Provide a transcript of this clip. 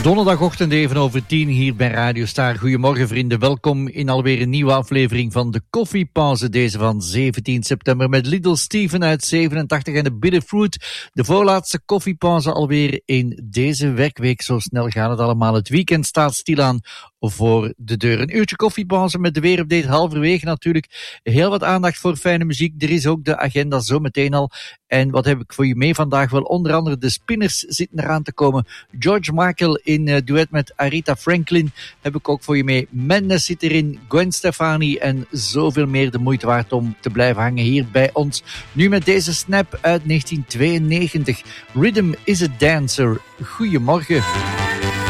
Donderdagochtend even over 10 hier bij Radio Star. Goedemorgen vrienden, welkom in alweer een nieuwe aflevering van de Koffiepauze. Deze van 17 september met Little Steven uit 87 en de Bitterfruit. De voorlaatste koffiepauze alweer in deze werkweek. Zo snel gaat het allemaal. Het weekend staat stilaan voor de deur. Een uurtje koffiepauze met de weerupdate halverwege natuurlijk. Heel wat aandacht voor fijne muziek. Er is ook de agenda zo meteen al. En wat heb ik voor je mee vandaag? Wel onder andere de Spinners zitten eraan te komen. George Michael in duet met Aretha Franklin heb ik ook voor je mee. Madness zit erin, Gwen Stefani en zoveel meer. De moeite waard om te blijven hangen hier bij ons. Nu met deze snap uit 1992. Rhythm is a Dancer. Goedemorgen.